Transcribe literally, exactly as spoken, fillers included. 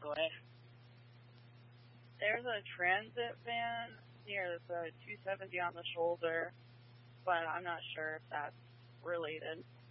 What? There's a transit van near the two seventy on the shoulder, but I'm not sure if that's related.